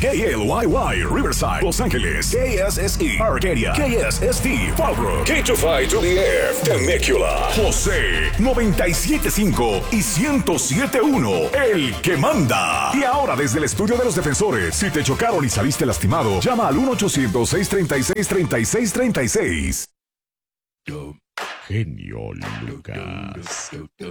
KLYY, Riverside, Los Ángeles. KSSE, Arcadia. KSST, Fallbrook. K25 to the F, Temecula. José, 97.5 y 107.1, el que manda. Y ahora desde el estudio de los defensores, si te chocaron y saliste lastimado, llama al 1-800-636-3636. Genio Lucas.